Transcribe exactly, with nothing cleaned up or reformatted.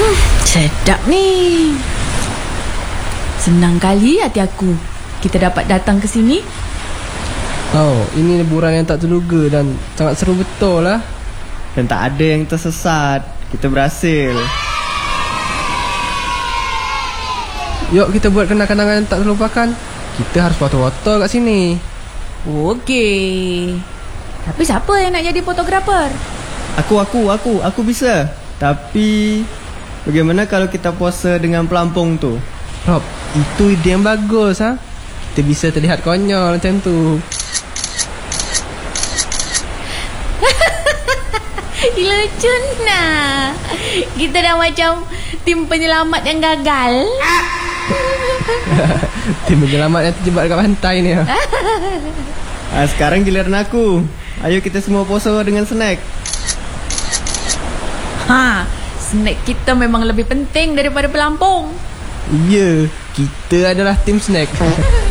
Sedap ni. Senang kali hati aku kita dapat datang ke sini. Oh, ini liburan yang tak terduga dan sangat seru betul lah. Dan tak ada yang tersesat. Kita berhasil. Yuk kita buat kenang-kenangan yang tak terlupakan. Kita harus foto-foto kat sini. Okey. Tapi siapa yang nak jadi fotografer? Aku, aku, aku, aku bisa. Tapi bagaimana kalau kita pose dengan pelampung tu? Rob, itu ide yang bagus ha? Kita bisa terlihat konyol macam tu. Lucu nah. Kita dah macam tim penyelamat yang gagal. Tim penyelamat yang terjebak dekat pantai ni ha? Ah, sekarang giliran aku. Ayo kita semua pose dengan snack. Ha, snack kita memang lebih penting daripada pelampung. Ya, kita adalah tim snack.